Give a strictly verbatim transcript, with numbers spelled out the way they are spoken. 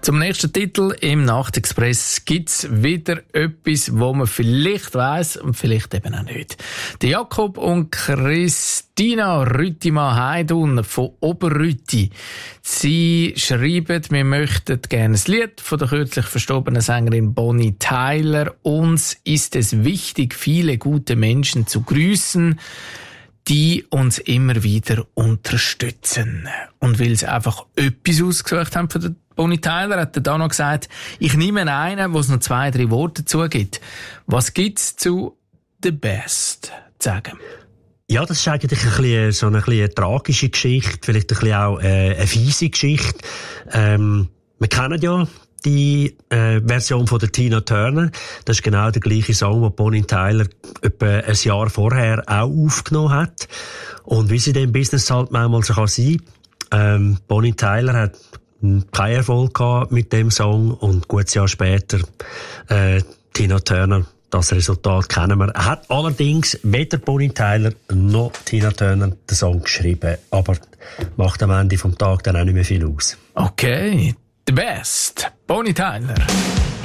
Zum nächsten Titel im Nachtexpress gibt's wieder etwas, wo man vielleicht weiss und vielleicht eben auch nicht. Die Jakob und Christina Rüttimann-Heidun von Oberrütti. Sie schreiben, wir möchten gerne ein Lied von der kürzlich verstorbenen Sängerin Bonnie Tyler. Uns ist es wichtig, viele gute Menschen zu grüßen, die uns immer wieder unterstützen. Und weil sie einfach etwas ausgesucht haben von der Bonnie Tyler, hat er da noch gesagt, ich nehme einen, wo es noch zwei, drei Worte dazu gibt. Was gibt's zu «The Best» zu sagen? Ja, das ist eigentlich ein bisschen, so eine, ein bisschen eine tragische Geschichte, vielleicht ein bisschen auch äh, eine fiese Geschichte. Ähm, wir kennen ja die äh, Version von der Tina Turner. Das ist genau der gleiche Song, den Bonnie Tyler etwa ein Jahr vorher auch aufgenommen hat. Und wie sie in dem Business halt manchmal so kann sein, ähm, Bonnie Tyler hat keinen Erfolg gehabt mit dem Song und gutes Jahr später äh, Tina Turner. Das Resultat kennen wir. Er hat allerdings weder Bonnie Tyler noch Tina Turner den Song geschrieben, aber macht am Ende vom Tag dann auch nicht mehr viel aus. Okay, «The Best», Bonnie Tyler.